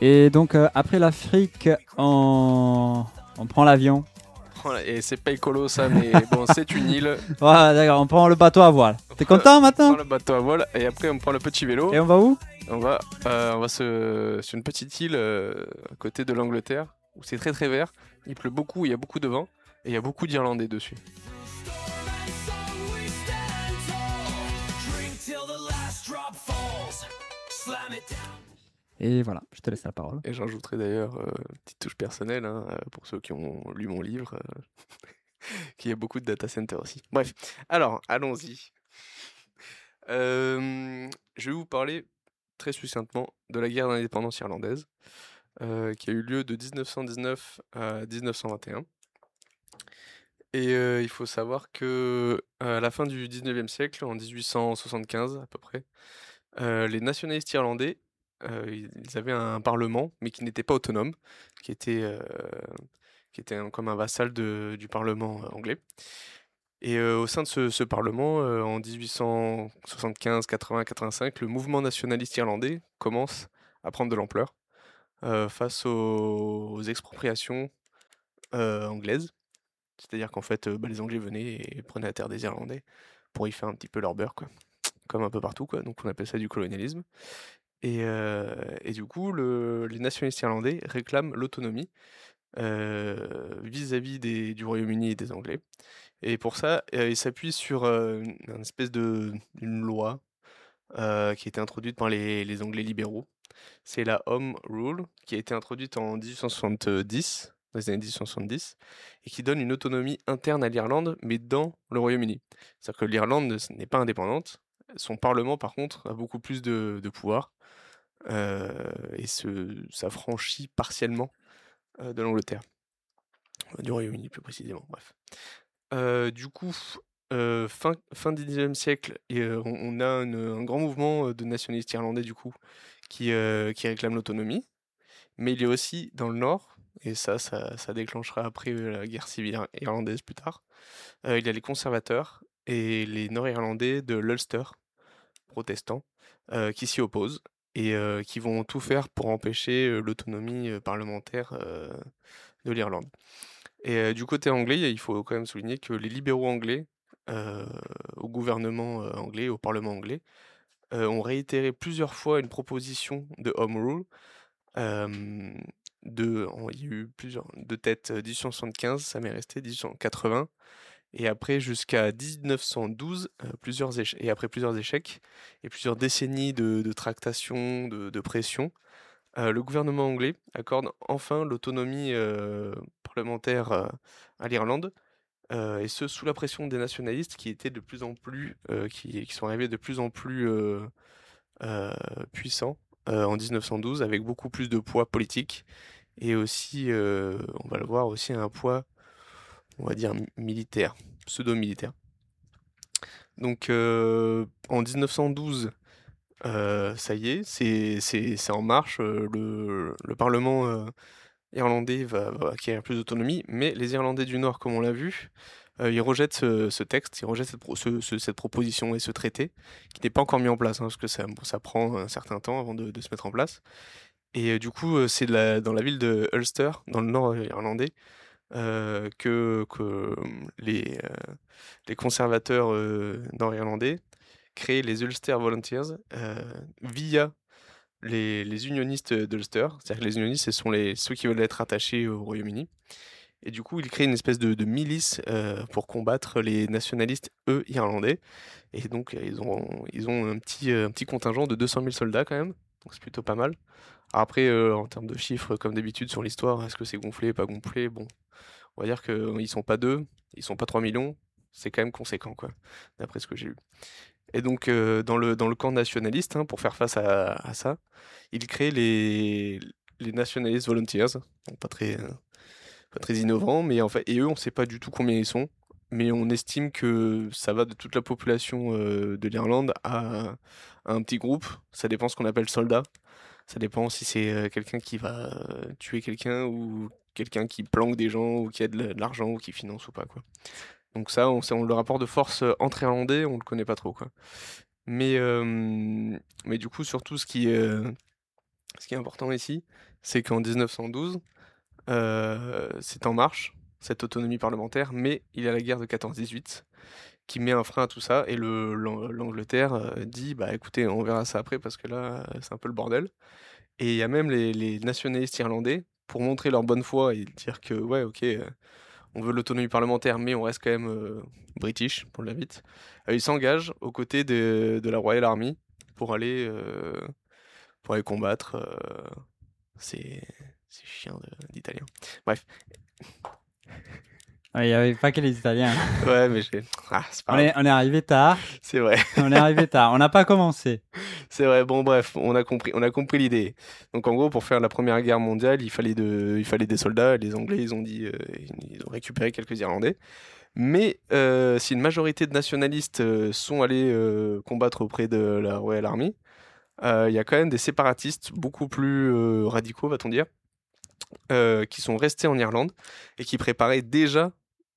Et donc, après l'Afrique, on prend l'avion. Voilà, et c'est pas écolo ça, mais bon, c'est une île. Voilà, d'accord, on prend le bateau à voile. T'es content On maintenant? prend le bateau à voile et après on prend le petit vélo. Et on va où? Sur une petite île à côté de l'Angleterre où c'est très très vert. Il pleut beaucoup, il y a beaucoup de vent et il y a beaucoup d'Irlandais dessus. Et voilà, je te laisse la parole. Et j'ajouterai d'ailleurs une petite touche personnelle pour ceux qui ont lu mon livre, qu'il y a beaucoup de data centers aussi. Bref, alors allons-y. Je vais vous parler très succinctement de la guerre d'indépendance irlandaise qui a eu lieu de 1919 à 1921. Et il faut savoir que à la fin du 19e siècle, en 1875 à peu près, les nationalistes irlandais, ils avaient un parlement, mais qui n'était pas autonome, qui était, heu, comme un vassal du parlement anglais. Et au sein de ce parlement, en 1875, 80, 85, le mouvement nationaliste irlandais commence à prendre de l'ampleur face aux expropriations anglaises. C'est-à-dire qu'en fait, les Anglais venaient et prenaient la terre des Irlandais pour y faire un petit peu leur beurre, quoi. Comme un peu partout, quoi. Donc on appelle ça du colonialisme. Et du coup, les nationalistes irlandais réclament l'autonomie vis-à-vis du Royaume-Uni et des Anglais. Et pour ça, ils s'appuient sur une espèce d'une loi qui a été introduite par les Anglais libéraux. C'est la Home Rule, qui a été introduite en 1870, dans les années 1870, et qui donne une autonomie interne à l'Irlande, mais dans le Royaume-Uni. C'est-à-dire que l'Irlande n'est pas indépendante. Son parlement, par contre, a beaucoup plus de pouvoir et s'affranchit partiellement de l'Angleterre, du Royaume-Uni plus précisément. Bref. Du coup, fin du 19e siècle, et on a un grand mouvement de nationalistes irlandais du coup qui réclament l'autonomie. Mais il y a aussi dans le nord, et ça déclenchera après la guerre civile irlandaise plus tard, il y a les conservateurs et les nord-irlandais de l'Ulster, protestants, qui s'y opposent et qui vont tout faire pour empêcher l'autonomie parlementaire de l'Irlande. Et du côté anglais, il faut quand même souligner que les libéraux anglais, euh, au gouvernement anglais, au parlement anglais, ont réitéré plusieurs fois une proposition de Home Rule. euh, il y a eu plusieurs de tête 1875, ça m'est resté 1880, et après jusqu'à 1912, et après plusieurs échecs et plusieurs décennies de tractations, de pression, le gouvernement anglais accorde enfin l'autonomie parlementaire à l'Irlande, et ce sous la pression des nationalistes qui étaient de plus en plus, qui sont arrivés de plus en plus euh, puissants en 1912, avec beaucoup plus de poids politique et aussi, on va le voir, aussi un poids, on va dire, militaire, pseudo-militaire. Donc en 1912, ça y est, c'est en marche, le Parlement irlandais va acquérir plus d'autonomie, mais les Irlandais du Nord, comme on l'a vu, ils rejettent ce texte, ils rejettent cette proposition et ce traité, qui n'est pas encore mis en place, hein, parce que ça prend un certain temps avant de se mettre en place. Et du coup, c'est dans la ville de Ulster, dans le nord irlandais, que les conservateurs nord-irlandais créent les Ulster Volunteers via les unionistes d'Ulster. C'est-à-dire que les unionistes, ce sont ceux qui veulent être attachés au Royaume-Uni. Et du coup, ils créent une espèce de milice pour combattre les nationalistes, eux, irlandais. Et donc, ils ont un petit contingent de 200 000 soldats quand même. Donc, c'est plutôt pas mal. Alors après, en termes de chiffres, comme d'habitude sur l'histoire, est-ce que c'est gonflé, pas gonflé? Bon, on va dire qu'ils sont pas 2, ils sont pas 3 millions. C'est quand même conséquent, quoi, d'après ce que j'ai lu. Et donc, dans le camp nationaliste, hein, pour faire face à ça, ils créent les Nationalist Volunteers. Bon, pas très innovant, mais en fait, et eux, on sait pas du tout combien ils sont, mais on estime que ça va de toute la population de l'Irlande à un petit groupe. Ça dépend ce qu'on appelle soldat. Ça dépend si c'est quelqu'un qui va tuer quelqu'un ou quelqu'un qui planque des gens ou qui a de l'argent ou qui finance ou pas, quoi. Donc ça, le rapport de force entre Irlandais, on le connaît pas trop, quoi. Mais du coup, surtout Ce qui est important ici, c'est qu'en 1912, c'est en marche, cette autonomie parlementaire, mais il y a la guerre de 14-18 qui met un frein à tout ça et l'Angleterre dit bah écoutez, on verra ça après parce que là, c'est un peu le bordel. Et il y a même les nationalistes irlandais, pour montrer leur bonne foi et dire que ouais, ok, on veut l'autonomie parlementaire, mais on reste quand même british, pour le dire vite. Ils s'engagent aux côtés de la Royal Army pour aller, euh, pour aller combattre ces, ces chiens d'Italiens. Bref, Il n'y avait pas que les Italiens. ouais, mais c'est pas grave, On est arrivé tard. c'est vrai. On est arrivé tard. On n'a pas commencé. C'est vrai, bon bref, on a compris l'idée. Donc en gros, pour faire la Première Guerre mondiale, il fallait des soldats. Les Anglais, ils ont dit, ils ont récupéré quelques Irlandais. Mais si une majorité de nationalistes sont allés combattre auprès de la Royal Army, il y a quand même des séparatistes beaucoup plus radicaux, va-t-on dire, qui sont restés en Irlande et qui préparaient déjà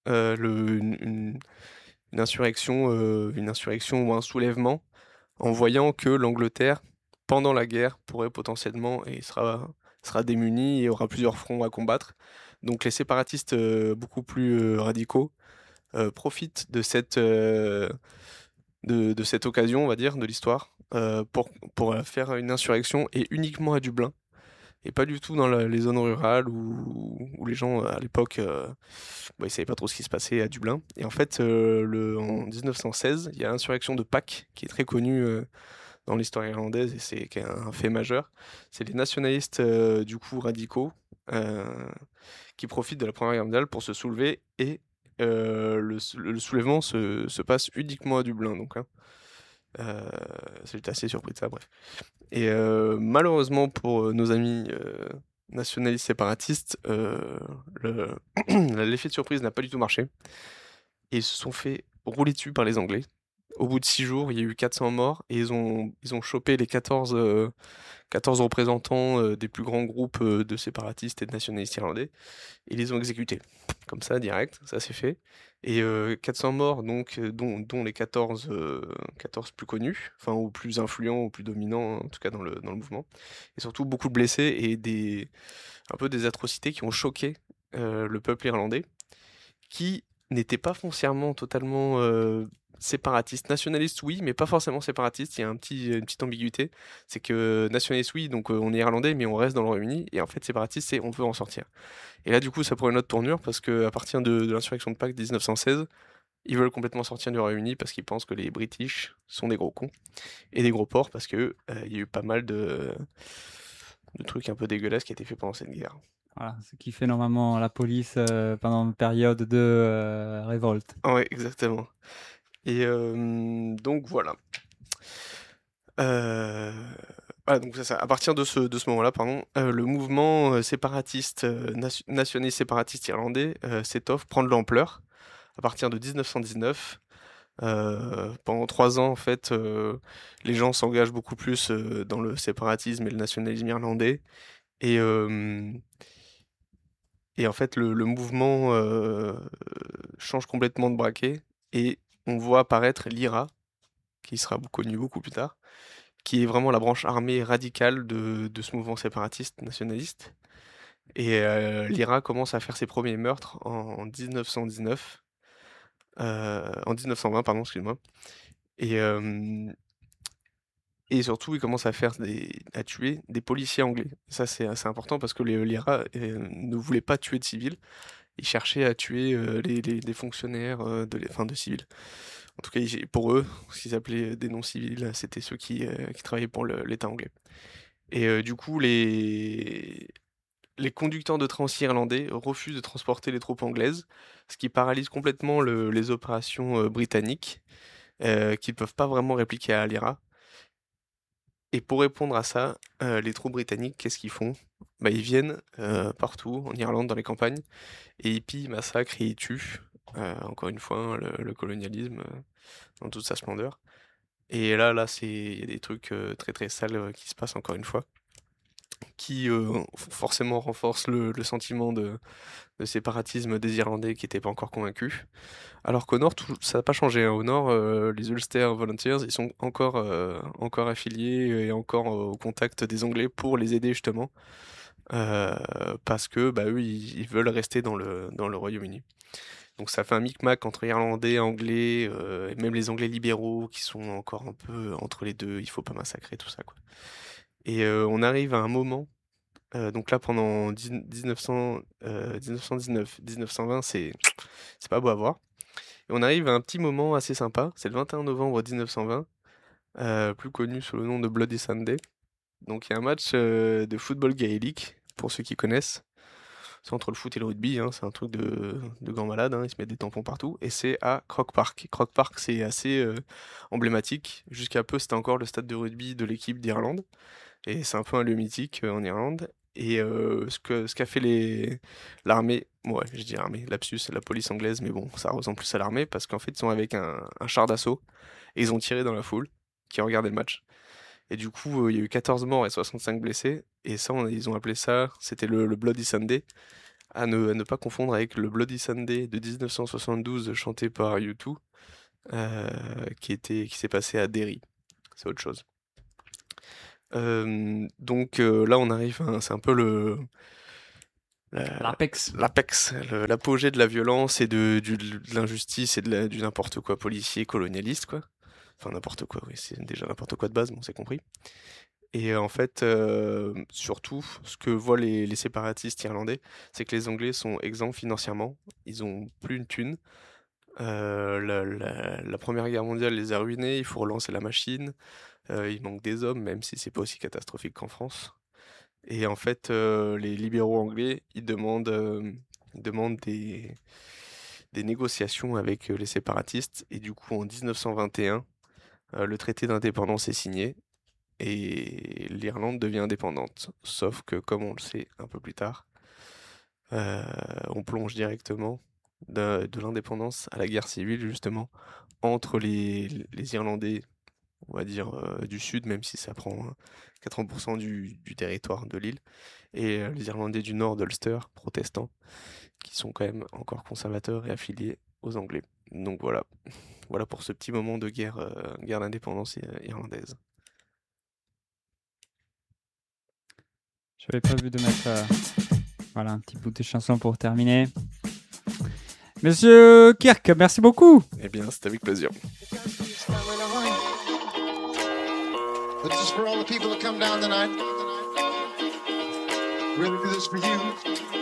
une insurrection ou un soulèvement en voyant que l'Angleterre, pendant la guerre, pourrait potentiellement et sera démunie et aura plusieurs fronts à combattre. Donc les séparatistes beaucoup plus radicaux profitent de cette occasion, on va dire, de l'histoire, pour faire une insurrection et uniquement à Dublin. Et pas du tout dans les zones rurales où les gens à l'époque ils savaient pas trop ce qui se passait à Dublin. Et en fait, en 1916, il y a l'insurrection de Pâques qui est très connue dans l'histoire irlandaise et c'est qui est un fait majeur. C'est les nationalistes du coup radicaux euh, qui profitent de la Première Guerre mondiale pour se soulever et le soulèvement se passe uniquement à Dublin. Donc, hein. Euh, J'étais assez surpris de ça, bref. Et malheureusement pour nos amis nationalistes séparatistes, l'effet de surprise n'a pas du tout marché. Et ils se sont fait rouler dessus par les Anglais. Au bout de 6 jours, il y a eu 400 morts et ils ont chopé les 14 représentants des plus grands groupes de séparatistes et de nationalistes irlandais et ils les ont exécutés. Comme ça, direct, ça s'est fait. Et 400 morts, donc, dont les 14 plus connus, enfin, ou plus influents, ou plus dominants, en tout cas dans le mouvement. Et surtout beaucoup de blessés et un peu des atrocités qui ont choqué le peuple irlandais, qui n'était pas foncièrement totalement séparatiste. Nationaliste, oui, mais pas forcément séparatiste. Il y a une petite ambiguïté. C'est que nationaliste, oui, donc on est irlandais, mais on reste dans le Royaume-Uni. Et en fait, séparatiste, c'est on veut en sortir. Et là, du coup, ça prend une autre tournure parce qu'à partir de l'insurrection de Pâques 1916, ils veulent complètement sortir du Royaume-Uni parce qu'ils pensent que les British sont des gros cons et des gros porcs parce que il y a eu pas mal de trucs un peu dégueulasses qui a été fait pendant cette guerre. Voilà, ce qui fait normalement la police pendant une période de révolte. Ouais, exactement. Et donc voilà. Euh, donc c'est ça. À partir de ce moment-là, pardon, le mouvement séparatiste, nationaliste séparatiste irlandais s'étoffe, prend de l'ampleur. À partir de 1919, pendant 3 ans, en fait, les gens s'engagent beaucoup plus dans le séparatisme et le nationalisme irlandais. Et, euh, et en fait, le mouvement change complètement de braquet. Et on voit apparaître l'IRA, qui sera connu beaucoup plus tard, qui est vraiment la branche armée radicale de ce mouvement séparatiste nationaliste. Et l'IRA commence à faire ses premiers meurtres en 1919, en 1920, pardon, excuse-moi. Et, et surtout, il commence à tuer des policiers anglais. Ça, c'est assez important parce que l'IRA ne voulait pas tuer de civils. Ils cherchaient à tuer des fonctionnaires enfin, de civils. En tout cas, pour eux, ce qu'ils appelaient des non-civils, c'était ceux qui travaillaient pour l'État anglais. Et du coup, les conducteurs de train aussi irlandais refusent de transporter les troupes anglaises, ce qui paralyse complètement les opérations britanniques, qu'ils ne peuvent pas vraiment répliquer à l'IRA. Et pour répondre à ça, les troupes britanniques, qu'est-ce qu'ils font? Bah, ils viennent partout, en Irlande, dans les campagnes, et ils pillent, massacrent et ils tuent. Encore une fois, hein, le colonialisme dans toute sa splendeur. Et là, il y a des trucs très très sales qui se passent encore une fois, qui forcément renforce le sentiment de séparatisme des Irlandais qui n'étaient pas encore convaincus. Alors qu'au nord, ça n'a pas changé, hein. Au nord, les Ulster Volunteers, ils sont encore affiliés et encore au contact des Anglais pour les aider justement, parce que bah, eux, ils veulent rester dans le Royaume-Uni. Donc ça fait un micmac entre Irlandais, Anglais, et même les Anglais libéraux qui sont encore un peu entre les deux, il faut pas massacrer, tout ça, quoi. Et on arrive à un moment, donc là pendant 1919-1920, c'est pas beau à voir. Et on arrive à un petit moment assez sympa, c'est le 21 novembre 1920, plus connu sous le nom de Bloody Sunday. Donc il y a un match de football gaélique, pour ceux qui connaissent. C'est entre le foot et le rugby, hein, c'est un truc de grand malade, hein, ils se mettent des tampons partout, et c'est à Croke Park. Croke Park, c'est assez emblématique. Jusqu'à peu, c'était encore le stade de rugby de l'équipe d'Irlande, et c'est un peu un lieu mythique en Irlande. Et ce qu'a fait l'armée, ouais, je dis armée, lapsus, la police anglaise, mais bon, ça ressemble plus à l'armée, parce qu'en fait, ils sont avec un char d'assaut, et ils ont tiré dans la foule qui regardait le match. Et du coup, il y a eu 14 morts et 65 blessés. Et ça, ils ont appelé ça, c'était le Bloody Sunday, à ne pas confondre avec le Bloody Sunday de 1972 chanté par U2, qui s'est passé à Derry. C'est autre chose. Donc là, on arrive, c'est un peu L'Apex. l'apogée de la violence et de l'injustice et du n'importe quoi policier colonialiste, quoi. Enfin, n'importe quoi, oui, c'est déjà n'importe quoi de base, mais on s'est compris. Et en fait, surtout, ce que voient les séparatistes irlandais, c'est que les Anglais sont exempts financièrement. Ils ont plus une thune. La Première Guerre mondiale les a ruinés. Il faut relancer la machine. Il manque des hommes, même si c'est pas aussi catastrophique qu'en France. Et en fait, les libéraux anglais, ils demandent des négociations avec les séparatistes. Et du coup, en 1921, le traité d'indépendance est signé et l'Irlande devient indépendante. Sauf que, comme on le sait un peu plus tard, on plonge directement de l'indépendance à la guerre civile, justement, entre les Irlandais, on va dire, du Sud, même si ça prend 80% du territoire de l'île, et les Irlandais du Nord d'Ulster, protestants, qui sont quand même encore conservateurs et affiliés aux Anglais. Donc voilà. Voilà pour ce petit moment de guerre d'indépendance irlandaise. J'avais prévu de mettre voilà, un petit bout de chanson pour terminer. Monsieur Kirk, merci beaucoup. Eh bien, c'est avec plaisir. But this is for all the people that come down tonight. We're gonna do this for you.